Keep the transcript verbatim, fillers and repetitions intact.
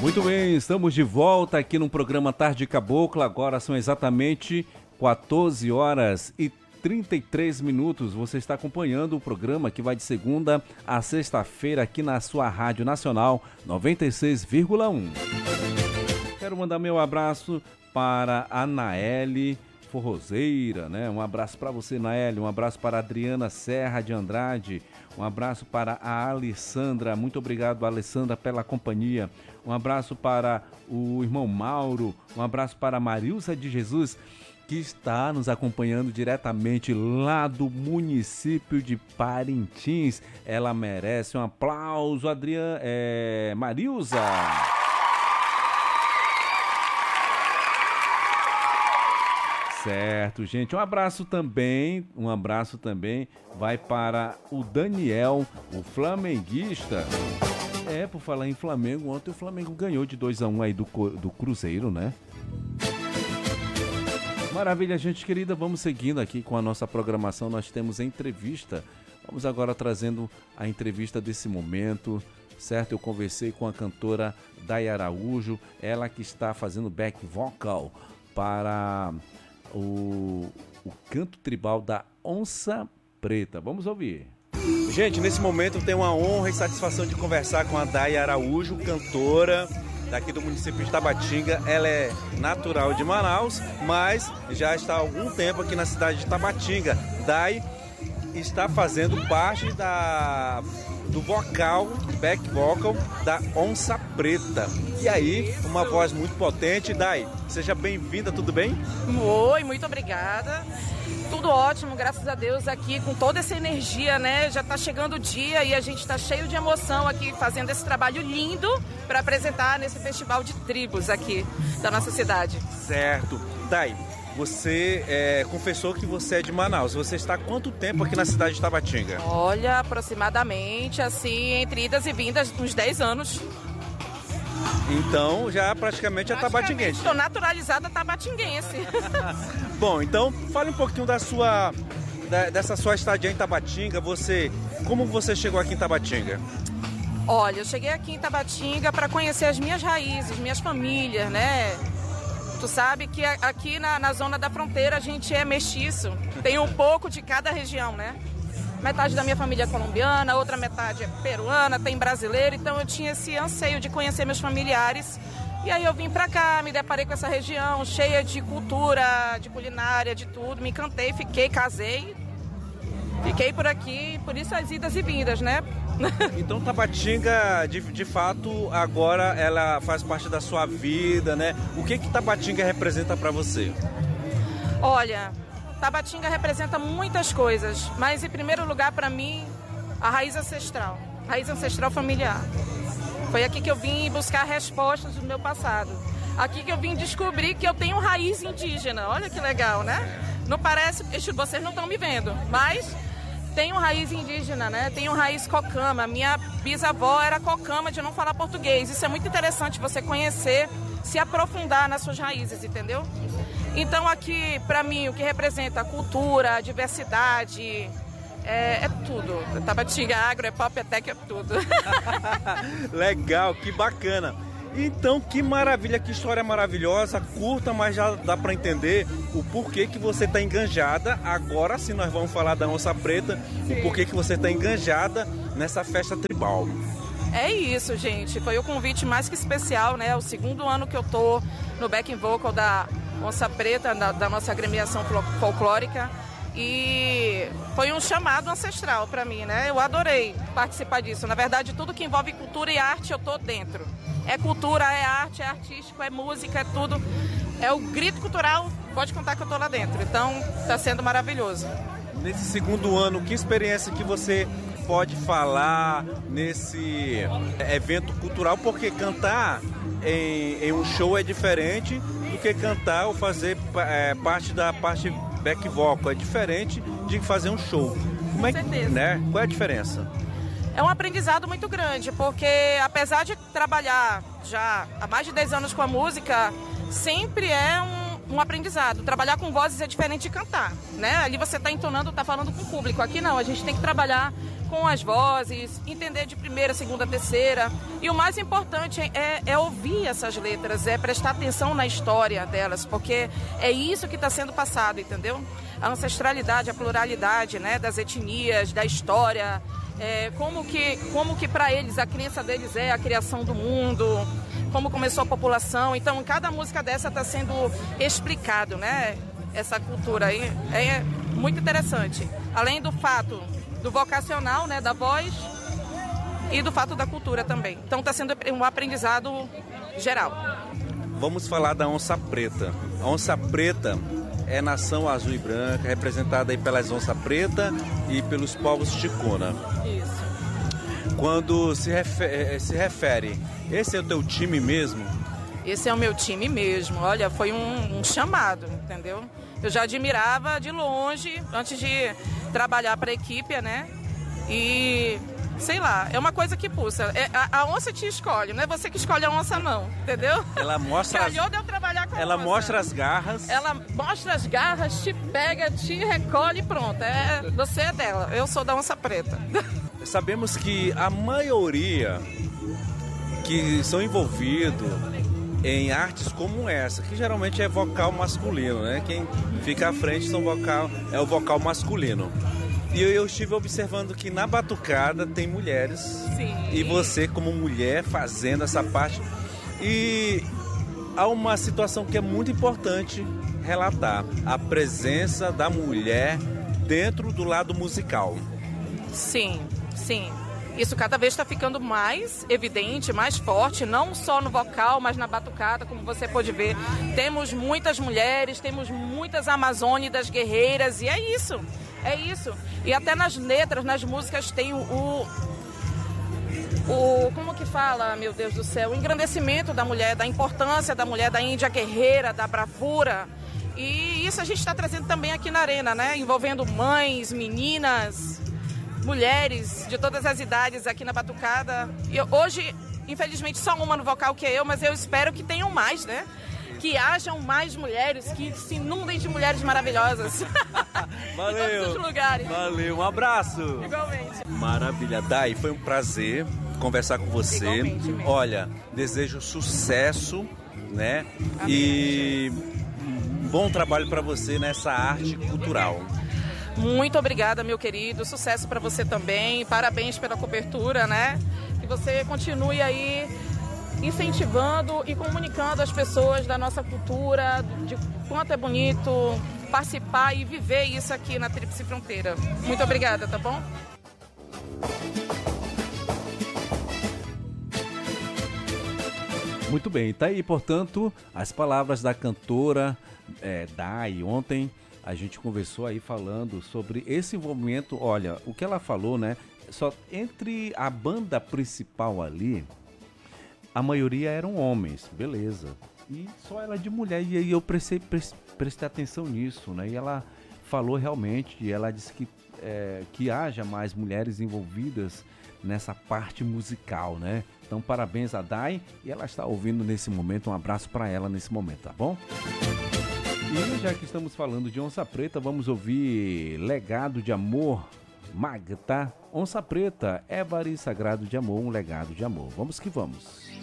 Muito bem, estamos de volta aqui no programa Tarde Cabocla. Agora são exatamente quatorze horas e trinta e três minutos. Você está acompanhando o programa que vai de segunda a sexta-feira aqui na sua Rádio Nacional noventa e seis vírgula um. Quero mandar meu abraço para a Naeli Forrozeira, né? Um abraço para você, Naeli. Um abraço para a Adriana Serra de Andrade. Um abraço para a Alessandra. Muito obrigado, Alessandra, pela companhia. Um abraço para o irmão Mauro. Um abraço para a Marilza de Jesus, que está nos acompanhando diretamente lá do município de Parintins. Ela merece um aplauso, Adriana, é, Marilza. Certo, gente. Um abraço também, um abraço também vai para o Daniel, o flamenguista. É, por falar em Flamengo, ontem o Flamengo ganhou de dois a um aí do, do Cruzeiro, né? Maravilha, gente querida. Vamos seguindo aqui com a nossa programação. Nós temos a entrevista. Vamos agora trazendo a entrevista desse momento, certo? Eu conversei com a cantora Day Araújo, ela que está fazendo back vocal para o, o canto tribal da Onça Preta. Vamos ouvir. Gente, nesse momento eu tenho a honra e satisfação de conversar com a Day Araújo, cantora daqui do município de Tabatinga. Ela é natural de Manaus, mas já está há algum tempo aqui na cidade de Tabatinga. Day está fazendo parte da, do vocal, back vocal da Onça Preta. E aí, uma voz muito potente. Day, seja bem-vinda, tudo bem? Oi, muito obrigada. Tudo ótimo, graças a Deus, aqui com toda essa energia, né? Já tá chegando o dia e a gente tá cheio de emoção aqui, fazendo esse trabalho lindo para apresentar nesse festival de tribos aqui da nossa cidade. Certo. Day, você é, confessou que você é de Manaus. Você está há quanto tempo aqui na cidade de Tabatinga? Olha, aproximadamente, assim, entre idas e vindas, uns dez anos. Então, já praticamente é tabatinguense. Estou naturalizada tabatinguense. Bom, então, fale um pouquinho da sua, da, dessa sua estadia em Tabatinga. Você, como você chegou aqui em Tabatinga? Olha, eu cheguei aqui em Tabatinga para conhecer as minhas raízes, minhas famílias, né? Tu sabe que aqui na, na zona da fronteira a gente é mestiço. Tem um pouco de cada região, né? Metade da minha família é colombiana, outra metade é peruana, tem brasileiro. Então eu tinha esse anseio de conhecer meus familiares. E aí eu vim pra cá, me deparei com essa região cheia de cultura, de culinária, de tudo. Me encantei, fiquei, casei. Fiquei por aqui, por isso as idas e vindas, né? Então Tabatinga, de, de fato, agora ela faz parte da sua vida, né? O que que Tabatinga representa pra você? Olha, Tabatinga representa muitas coisas, mas em primeiro lugar para mim, a raiz ancestral, raiz ancestral familiar. Foi aqui que eu vim buscar respostas do meu passado. Aqui que eu vim descobrir que eu tenho raiz indígena. Olha que legal, né? Não parece, vocês não estão me vendo, mas tenho raiz indígena, né? Tenho raiz cocama. Minha bisavó era cocama de não falar português. Isso é muito interessante você conhecer, se aprofundar nas suas raízes, entendeu? Então aqui, para mim, o que representa a cultura, a diversidade, é, é tudo. Tabatinga, agro, é pop, é tech, é tudo. Legal, que bacana. Então, que maravilha, que história maravilhosa, curta, mas já dá para entender o porquê que você está enganjada. Agora sim nós vamos falar da Onça Preta, sim. O porquê que você está enganjada nessa festa tribal. É isso, gente. Foi o convite mais que especial, né? O segundo ano que eu tô no backing vocal da Onça Preta, da, da nossa agremiação folclórica. E foi um chamado ancestral para mim, né? Eu adorei participar disso. Na verdade, tudo que envolve cultura e arte, eu tô dentro. É cultura, é arte, é artístico, é música, é tudo. É o grito cultural, pode contar que eu tô lá dentro. Então, tá sendo maravilhoso. Nesse segundo ano, que experiência que você pode falar nesse evento cultural? Porque cantar em, em um show é diferente do que cantar ou fazer é, parte da parte back vocal. É diferente de fazer um show. Como é, Com certeza. Né? Qual é a diferença? É um aprendizado muito grande, porque apesar de trabalhar já há mais de dez anos com a música, sempre é um, um aprendizado. Trabalhar com vozes é diferente de cantar, né? Ali você está entonando, está falando com o público. Aqui não, a gente tem que trabalhar com as vozes, entender de primeira, segunda, terceira. E o mais importante é, é ouvir essas letras, é prestar atenção na história delas, porque é isso que está sendo passado, entendeu? A ancestralidade, a pluralidade, né, das etnias, da história, é, como que, como que para eles a crença deles é a criação do mundo, como começou a população. Então, cada música dessa está sendo explicado, né? Essa cultura aí é muito interessante. Além do fato do vocacional, né, da voz, e do fato da cultura também. Então está sendo um aprendizado geral. Vamos falar da onça preta. A onça preta é nação azul e branca, representada aí pelas onça preta e pelos povos ticuna. Isso. Quando se refere, se refere, esse é o teu time mesmo? Esse é o meu time mesmo. Olha, foi um, um chamado, entendeu? Eu já admirava de longe, antes de trabalhar para a equipe, né? E, sei lá, é uma coisa que pulsa. É, a, a onça te escolhe, não é você que escolhe a onça, não, entendeu? Ela mostra Calhou as... de eu trabalhar com a Ela onça. mostra as garras. Ela mostra as garras, te pega, te recolhe e pronto. É, você é dela, eu sou da onça preta. Sabemos que a maioria que são envolvidos em artes como essa, que geralmente é vocal masculino, né? Quem fica à frente são vocal, é o vocal masculino. E eu, eu estive observando que na batucada tem mulheres. Sim. E você como mulher fazendo essa parte. E há uma situação que é muito importante relatar: a presença da mulher dentro do lado musical. Sim, sim. Isso cada vez está ficando mais evidente, mais forte, não só no vocal, mas na batucada, como você pode ver. Temos muitas mulheres, temos muitas amazônidas guerreiras, e é isso, é isso. E até nas letras, nas músicas, tem o, o, o como que fala, meu Deus do céu, o engrandecimento da mulher, da importância da mulher, da índia guerreira, da bravura. E isso a gente está trazendo também aqui na Arena, né? Envolvendo mães, meninas, mulheres de todas as idades aqui na batucada. E eu, hoje, infelizmente, só uma no vocal que é eu, mas eu espero que tenham mais, né? Que hajam mais mulheres, que se inundem de mulheres maravilhosas. Valeu! Em todos os lugares. Valeu, um abraço! Igualmente. Maravilha, Day, foi um prazer conversar com você. Igualmente mesmo. Olha, desejo sucesso, né? Amém. E um bom trabalho para você nessa arte cultural. Muito obrigada, meu querido. Sucesso para você também. Parabéns pela cobertura, né? Que você continue aí incentivando e comunicando as pessoas da nossa cultura, de quanto é bonito participar e viver isso aqui na Tríplice Fronteira. Muito obrigada, tá bom? Muito bem, tá aí, portanto, as palavras da cantora é, Day. Ontem a gente conversou aí falando sobre esse envolvimento. Olha, o que ela falou, né? Só entre a banda principal ali, a maioria eram homens, beleza. E só ela de mulher. E aí eu prestei, prestei atenção nisso, né? E ela falou realmente, e ela disse que, é, que haja mais mulheres envolvidas nessa parte musical, né? Então, parabéns a Day. E ela está ouvindo nesse momento. Um abraço para ela nesse momento, tá bom? E já que estamos falando de Onça Preta, vamos ouvir Legado de Amor, Magda. Onça Preta, Ébari Sagrado de Amor, um legado de amor. Vamos que vamos.